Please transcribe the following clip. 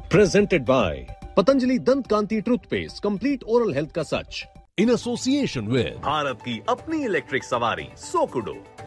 Presented by Patanjali Dant Kanti Toothpaste, complete oral health का सच. In association with Bharat की अपनी electric सवारी सोकुडो।